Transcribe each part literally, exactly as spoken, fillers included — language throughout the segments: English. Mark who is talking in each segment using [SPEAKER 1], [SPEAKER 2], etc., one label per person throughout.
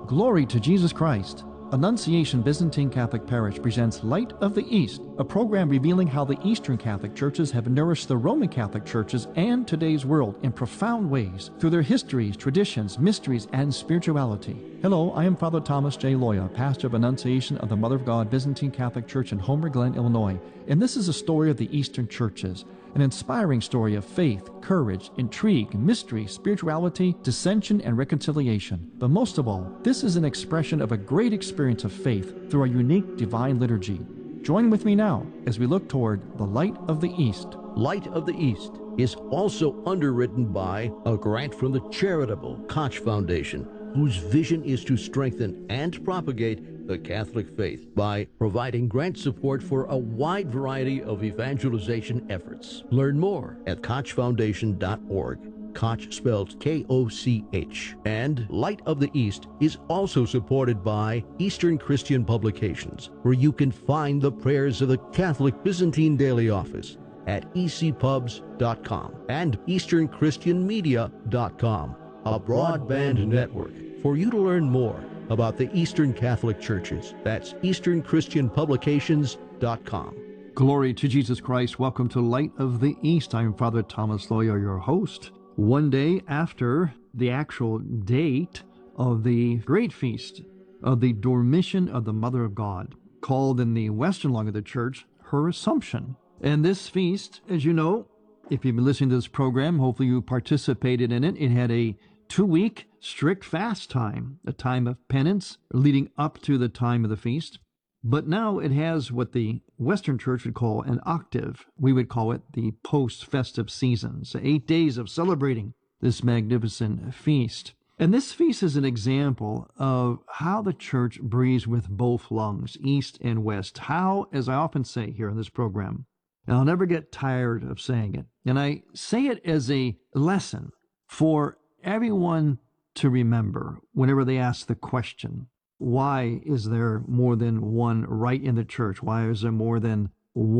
[SPEAKER 1] Glory to Jesus Christ. Annunciation Byzantine Catholic Parish presents Light of the East, a program revealing how the Eastern Catholic Churches have nourished the Roman Catholic Churches and today's world in profound ways through their histories, traditions, mysteries, and spirituality. Hello, I am Father Thomas J. Loya, pastor of Annunciation of the Mother of God Byzantine Catholic Church in Homer Glen, Illinois, and this is a story of the Eastern Churches. An inspiring story of faith, courage, intrigue, mystery, spirituality, dissension, and reconciliation. But most of all, this is an expression of a great experience of faith through a unique divine liturgy. Join with me now as we look toward the Light of the East.
[SPEAKER 2] Light of the East is also underwritten by a grant from the charitable Koch Foundation, whose vision is to strengthen and propagate the Catholic faith by providing grant support for a wide variety of evangelization efforts. Learn more at koch foundation dot org. Koch spelled K O C H. And Light of the East is also supported by Eastern Christian Publications, where you can find the prayers of the Catholic Byzantine Daily Office at e c pubs dot com and eastern christian media dot com, a broadband network for you to learn more about the Eastern Catholic Churches. That's eastern christian publications dot com.
[SPEAKER 1] Glory to Jesus Christ. Welcome to Light of the East. I'm Father Thomas Loya, your host. One day after the actual date of the great feast of the Dormition of the Mother of God, called in the Western Lung of the Church, her Assumption. And this feast, as you know, if you've been listening to this program, hopefully you participated in it. It had a two-week strict fast time, a time of penance leading up to the time of the feast. But now it has what the Western Church would call an octave. We would call it the post-festive season. So eight days of celebrating this magnificent feast. And this feast is an example of how the Church breathes with both lungs, East and West. How, as I often say here in this program, and I'll never get tired of saying it, and I say it as a lesson for everyone to remember whenever they ask the question, why is there more than one rite in the church? Why is there more than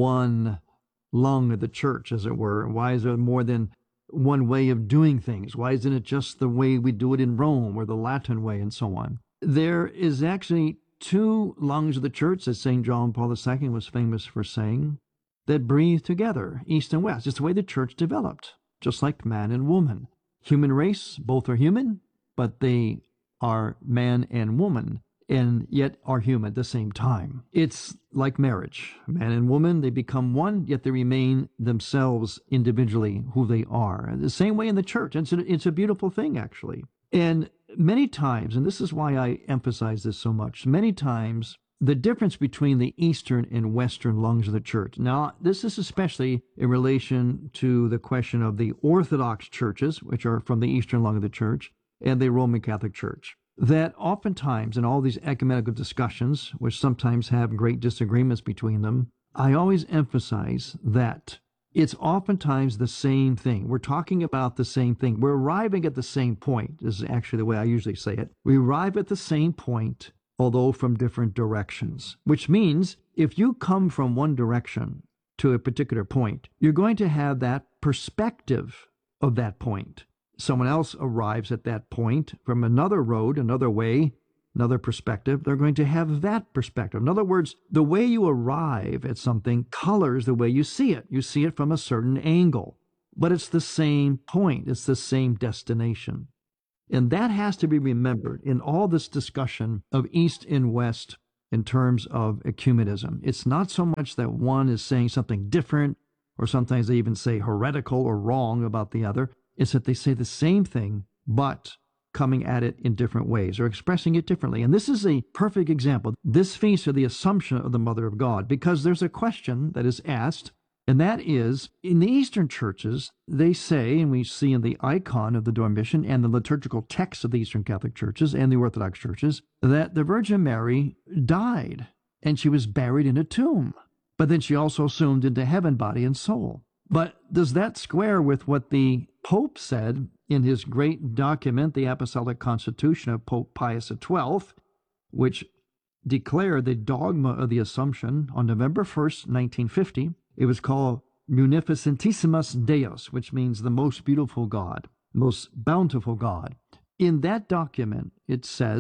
[SPEAKER 1] one lung of the church, as it were? Why is there more than one way of doing things? Why isn't it just the way we do it in Rome or the Latin way and so on? There is actually two lungs of the church, as Saint John Paul the Second was famous for saying, that breathe together, East and West. It's the way the church developed, just like man and woman. Human race, both are human, but they are man and woman, and yet are human at the same time. It's like marriage. Man and woman, they become one, yet they remain themselves individually who they are. The same way in the church. It's a, it's a beautiful thing, actually. And many times, and this is why I emphasize this so much, many times the difference between the Eastern and Western lungs of the church. Now, this is especially in relation to the question of the Orthodox churches, which are from the Eastern lung of the church, and the Roman Catholic Church. That oftentimes in all these ecumenical discussions, which sometimes have great disagreements between them, I always emphasize that it's oftentimes the same thing. We're talking about the same thing. We're arriving at the same point. This is actually the way I usually say it. We arrive at the same point, although from different directions, which means if you come from one direction to a particular point, you're going to have that perspective of that point. Someone else arrives at that point from another road, another way, another perspective. They're going to have that perspective. In other words, the way you arrive at something colors the way you see it. You see it from a certain angle, but it's the same point. It's the same destination. And that has to be remembered in all this discussion of East and West in terms of ecumenism. It's not so much that one is saying something different, or sometimes they even say heretical or wrong about the other. It's that they say the same thing, but coming at it in different ways or expressing it differently. And this is a perfect example. This feast of the Assumption of the Mother of God, because there's a question that is asked, and that is, in the Eastern churches, they say, and we see in the icon of the Dormition and the liturgical text of the Eastern Catholic churches and the Orthodox churches, that the Virgin Mary died and she was buried in a tomb. But then she also assumed into heaven, body and soul. But does that square with what the Pope said in his great document, the Apostolic Constitution of Pope Pius the twelfth, which declared the dogma of the Assumption on November first, nineteen fifty? It was called Munificentissimus Deus, which means the most beautiful God, most bountiful God. In that document, it says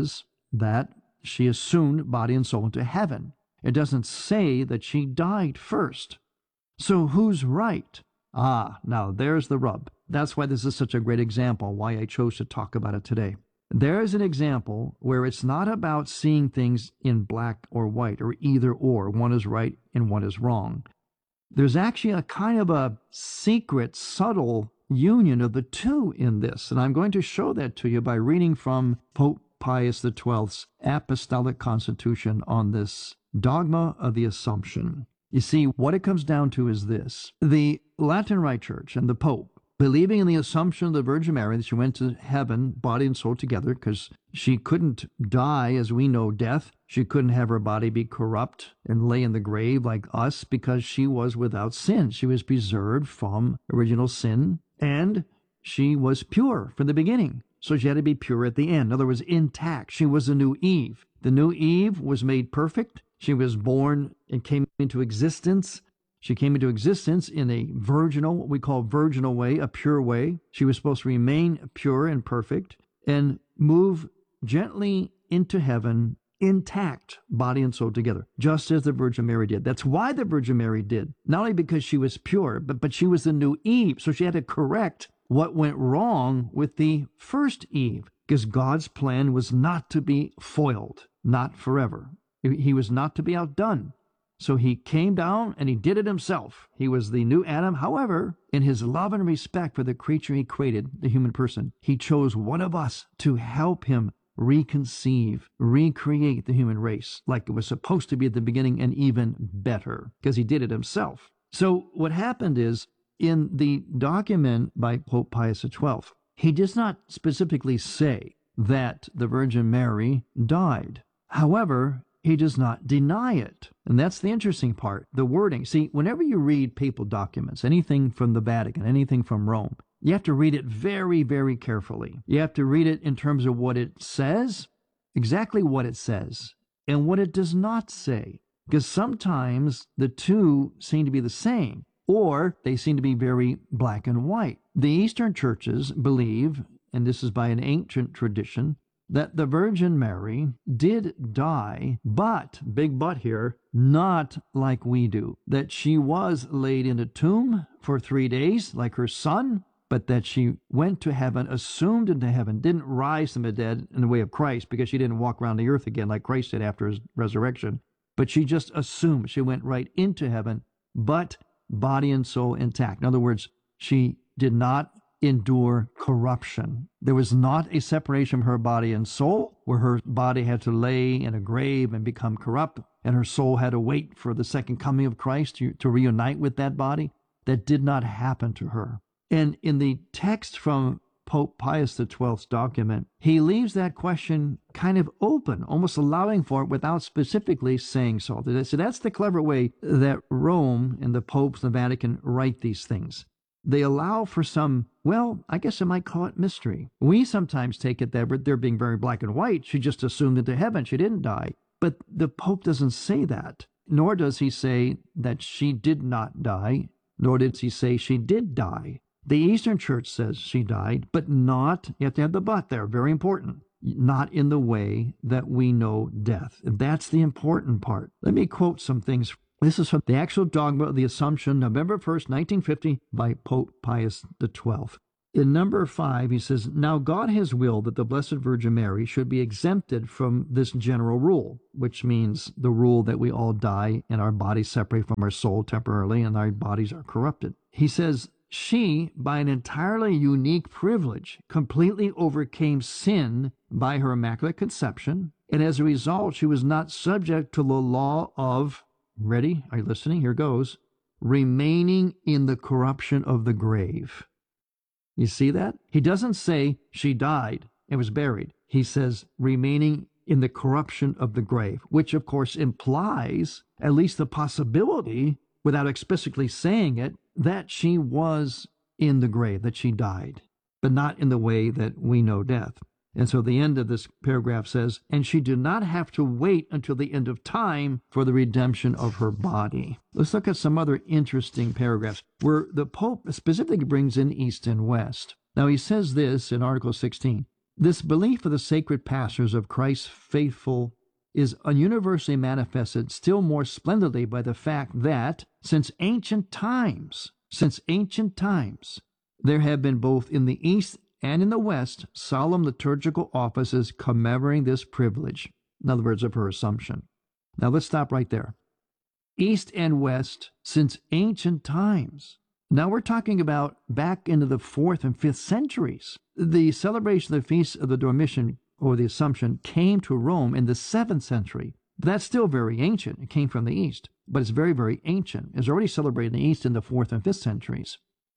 [SPEAKER 1] that she assumed body and soul into heaven. It doesn't say that she died first. So who's right? Ah, now there's the rub. That's why this is such a great example, why I chose to talk about it today. There's an example where it's not about seeing things in black or white or either or. One is right and one is wrong. There's actually a kind of a secret, subtle union of the two in this. And I'm going to show that to you by reading from Pope Pius the twelfth's Apostolic Constitution on this dogma of the Assumption. You see, what it comes down to is this. The Latin Rite Church and the Pope, believing in the assumption of the Virgin Mary, that she went to heaven, body and soul together, because she couldn't die as we know death. She couldn't have her body be corrupt and lay in the grave like us, because she was without sin. She was preserved from original sin, and she was pure from the beginning. So she had to be pure at the end. In other words, intact. She was a new Eve. The new Eve was made perfect. She was born and came into existence. She came into existence in a virginal, what we call virginal way, a pure way. She was supposed to remain pure and perfect and move gently into heaven, intact, body and soul together, just as the Virgin Mary did. That's why the Virgin Mary did, not only because she was pure, but, but she was the new Eve. So she had to correct what went wrong with the first Eve, because God's plan was not to be foiled, not forever. He was not to be outdone. So he came down and he did it himself. He was the new Adam. However, in his love and respect for the creature he created, the human person, he chose one of us to help him reconceive, recreate the human race like it was supposed to be at the beginning, and even better, because he did it himself. So what happened is, in the document by Pope Pius the twelfth, he does not specifically say that the Virgin Mary died. However, he does not deny it. And that's the interesting part, the wording. See, whenever you read papal documents, anything from the Vatican, anything from Rome, you have to read it very, very carefully. You have to read it in terms of what it says, exactly what it says, and what it does not say. Because sometimes the two seem to be the same, or they seem to be very black and white. The Eastern churches believe, and this is by an ancient tradition, that the Virgin Mary did die, but, big but here, not like we do. That she was laid in a tomb for three days, like her son, but that she went to heaven, assumed into heaven, didn't rise from the dead in the way of Christ, because she didn't walk around the earth again like Christ did after his resurrection. But she just assumed. She went right into heaven, but body and soul intact. In other words, she did not endure corruption. There was not a separation of her body and soul, where her body had to lay in a grave and become corrupt, and her soul had to wait for the second coming of Christ to, to reunite with that body. That did not happen to her. And in the text from Pope Pius the twelfth's document, he leaves that question kind of open, almost allowing for it without specifically saying so. So that's the clever way that Rome and the popes and the Vatican write these things. They allow for some, well, I guess I might call it mystery. We sometimes take it that they're being very black and white. She just assumed into heaven. She didn't die. But the Pope doesn't say that, nor does he say that she did not die, nor did he say she did die. The Eastern Church says she died, but not, you have to have the but there, very important, not in the way that we know death. And that's the important part. Let me quote some things. This is from the actual dogma of the Assumption, November first, nineteen fifty, by Pope Pius the twelfth. In number five, he says, "Now God has willed that the Blessed Virgin Mary should be exempted from this general rule," which means the rule that we all die and our bodies separate from our soul temporarily and our bodies are corrupted. He says, "She, by an entirely unique privilege, completely overcame sin by her Immaculate Conception, and as a result, she was not subject to the law of," ready? Are you listening? Here goes. "Remaining in the corruption of the grave." You see that? He doesn't say she died and was buried. He says remaining in the corruption of the grave, which of course implies at least the possibility, without explicitly saying it, that she was in the grave, that she died, but not in the way that we know death. And so the end of this paragraph says, "And she did not have to wait until the end of time for the redemption of her body." Let's look at some other interesting paragraphs where the Pope specifically brings in East and West. Now he says this in Article sixteen, This belief of the sacred pastors of Christ's faithful is universally manifested still more splendidly by the fact that since ancient times, since ancient times, there have been both in the East and in the West solemn liturgical offices commemorating this privilege. In other words, of her assumption. Now let's stop right there. East and West since ancient times. Now we're talking about back into the fourth and fifth centuries. The celebration of the Feast of the Dormition, or the Assumption, came to Rome in the seventh century. That's still very ancient. It came from the East, but it's very, very ancient. It's already celebrated in the East in the fourth and fifth centuries.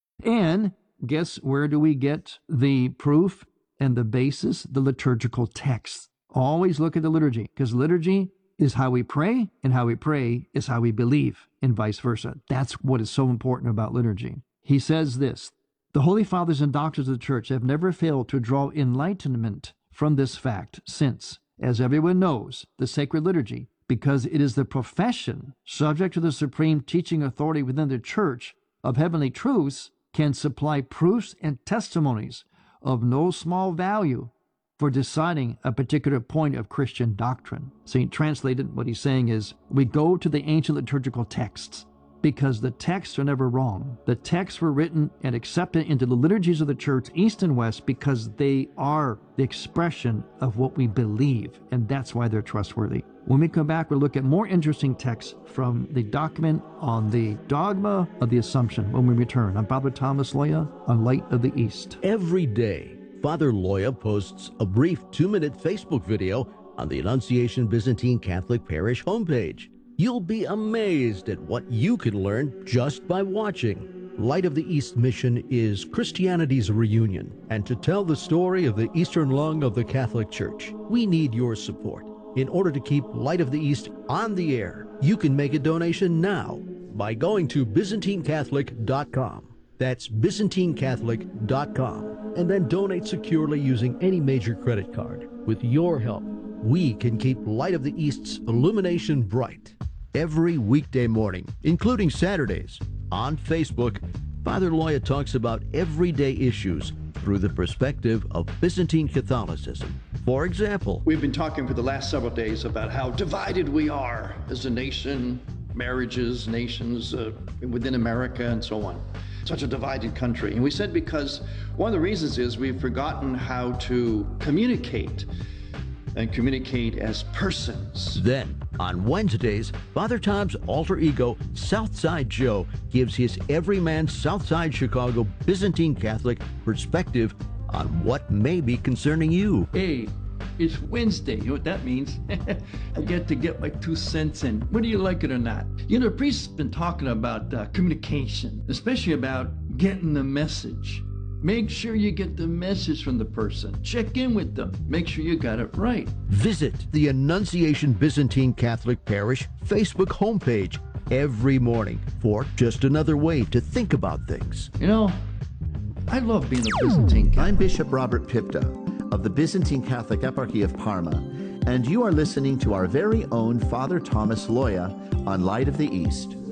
[SPEAKER 1] And guess where do we get the proof and the basis? The liturgical text. Always look at the liturgy, because liturgy is how we pray, and how we pray is how we believe, and vice versa. That's what is so important about liturgy. He says this, "The Holy Fathers and Doctors of the Church have never failed to draw enlightenment from this fact, since, as everyone knows, the sacred liturgy, because it is the profession subject to the supreme teaching authority within the Church of heavenly truths, can supply proofs and testimonies of no small value for deciding a particular point of Christian doctrine." So translated, what he's saying is, we go to the ancient liturgical texts because the texts are never wrong. The texts were written and accepted into the liturgies of the church, East and West, because they are the expression of what we believe, and that's why they're trustworthy. When we come back, we'll look at more interesting texts from the document on the dogma of the Assumption when we return. I'm Father Thomas Loya on Light of the East.
[SPEAKER 2] Every day, Father Loya posts a brief two-minute Facebook video on the Annunciation Byzantine Catholic Parish homepage. You'll be amazed at what you can learn just by watching. Light of the East mission is Christianity's reunion, and to tell the story of the Eastern lung of the Catholic Church, we need your support. In order to keep Light of the East on the air, you can make a donation now by going to Byzantine Catholic dot com. That's Byzantine Catholic dot com. And then donate securely using any major credit card. With your help, we can keep Light of the East's illumination bright. Every weekday morning, including Saturdays, on Facebook, Father Loya talks about everyday issues through the perspective of Byzantine Catholicism. For example,
[SPEAKER 3] we've been talking for the last several days about how divided we are as a nation, marriages, nations uh, within America, and so on. Such a divided country. And we said because one of the reasons is we've forgotten how to communicate and communicate as persons.
[SPEAKER 2] Then, on Wednesdays, Father Tom's alter ego, Southside Joe, gives his everyman Southside Chicago Byzantine Catholic perspective on what may be concerning you.
[SPEAKER 3] Hey, it's Wednesday. You know what that means? I get to get my two cents in, whether you like it or not. You know, the priest's been talking about uh, communication, especially about getting the message. Make sure you get the message from the person. Check in with them. Make sure you got it right.
[SPEAKER 2] Visit the Annunciation Byzantine Catholic Parish Facebook homepage every morning for just another way to think about things.
[SPEAKER 3] You know, I love being a Byzantine Catholic.
[SPEAKER 4] I'm Bishop Robert Pipta of the Byzantine Catholic Eparchy of Parma, and you are listening to our very own Father Thomas Loya on Light of the East.